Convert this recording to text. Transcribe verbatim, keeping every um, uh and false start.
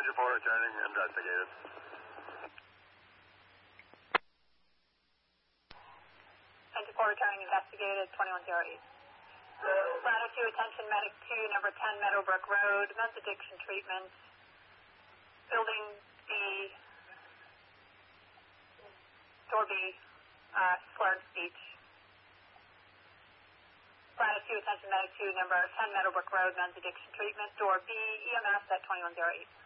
Change report returning, investigated. Change report returning, investigated, twenty-one oh eight. Ladder two, attention, medic two, number ten, Meadowbrook Road, meth addiction treatment, building B, door B, uh, slurred speech. Ladder two, attention, medic two, number ten, Meadowbrook Road, men's addiction treatment, door B, E M S at twenty-one oh eight.